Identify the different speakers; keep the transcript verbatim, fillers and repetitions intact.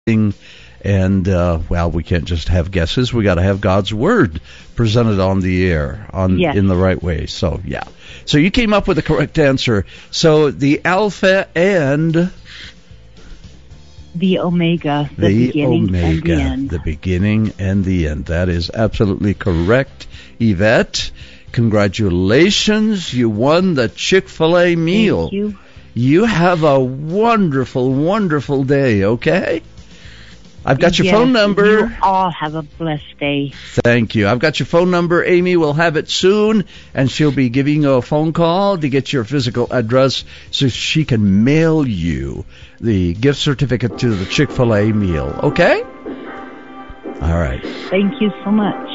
Speaker 1: And, uh, well, we can't just have guesses. We got to have God's Word presented on the air on
Speaker 2: yes.
Speaker 1: in the right way. So, yeah. So you came up with the correct answer. So the Alpha and...
Speaker 2: The Omega, the,
Speaker 1: the
Speaker 2: beginning
Speaker 1: Omega,
Speaker 2: and the end.
Speaker 1: The beginning and the end. That is absolutely correct, Yvette. Congratulations. You won the Chick-fil-A meal.
Speaker 2: Thank you.
Speaker 1: You have a wonderful, wonderful day, okay? I've got your
Speaker 2: yes,
Speaker 1: phone number.
Speaker 2: You all have a blessed day.
Speaker 1: Thank you. I've got your phone number. Amy will have it soon, and she'll be giving you a phone call to get your physical address so she can mail you the gift certificate to the Chick-fil-A meal. Okay? All right.
Speaker 2: Thank you so much.